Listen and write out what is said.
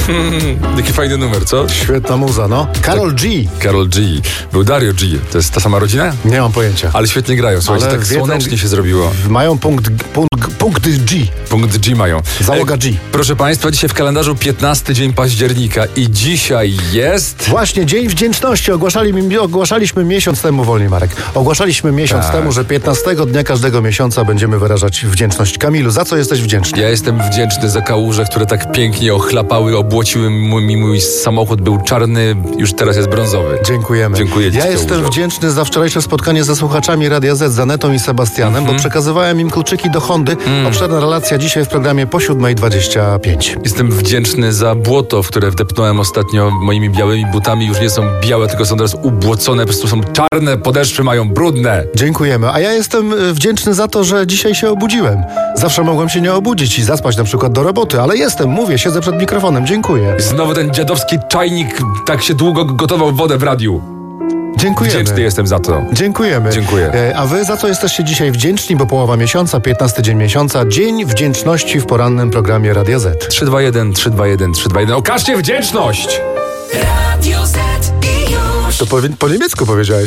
Jaki fajny numer, co? Świetna muza, no. Karol G. Karol G. Był Dario G. To jest ta sama rodzina? Nie mam pojęcia. Ale świetnie grają, słuchajcie, Ale tak wiedzą- słonecznie się zrobiło. Mają punkt G. Punkt G mają. Załoga G. Proszę Państwa, dzisiaj w kalendarzu 15 dzień października i dzisiaj jest... Właśnie, Dzień Wdzięczności. Ogłaszaliśmy miesiąc temu, wolniej Marek, ogłaszaliśmy miesiąc temu, że 15 dnia każdego miesiąca będziemy wyrażać wdzięczność. Kamilu, za co jesteś wdzięczny? Ja jestem wdzięczny za kałuże, które tak pięknie ochlapały, obłociły mój samochód. Był czarny, już teraz jest brązowy. Dziękujemy. Dziękuję ci, Ja jestem kałużo. wdzięczny za wczorajsze spotkanie ze słuchaczami Radia Z, z Anetą i Sebastianem, bo przekazywałem im kluczyki do Hondy. Obszerna relacja dzisiaj w programie po 7:25. Jestem wdzięczny za błoto, w które wdepnąłem ostatnio moimi białymi butami. Już nie są białe, tylko są teraz ubłocone, po prostu są czarne, podeszwy mają brudne. Dziękujemy. A ja jestem wdzięczny za to, że dzisiaj się obudziłem. Zawsze mogłem się nie obudzić i zaspać na przykład do roboty, ale jestem, mówię, siedzę przed mikrofonem. Dziękuję. Znowu ten dziadowski czajnik tak się długo gotował wodę w radiu. Dziękujemy. Wdzięczny jestem za to. Dziękujemy. Dziękuję. A wy za co jesteście dzisiaj wdzięczni? Bo połowa miesiąca, 15 dzień miesiąca, Dzień Wdzięczności w porannym programie Radia Z. 321, 321, 321. Okażcie wdzięczność! Radio Z i już. To po niemiecku powiedziałeś.